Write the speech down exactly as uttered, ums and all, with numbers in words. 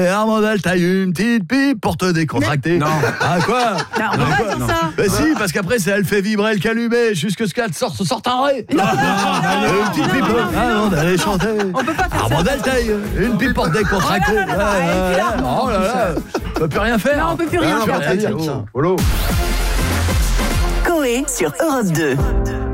Et Armandel, t'as une petite pipe pour te décontracter. Non. Ah quoi? Non, on peut pas faire ça. Bah si, parce qu'après, ça, elle fait vibrer le calumet jusque ce qu'elle sorte, sorte un ré. Non, non, Une petite pipe. Ah non, d'aller chanter. On peut pas faire ça. Armandel, t'as une pipe pour te décontracter. Oh là là là, elle est plus là. Oh là là, on peut plus rien faire. Non, on peut plus rien Non, faire. on peut rien dire. Polo. Coé sur Europe deux.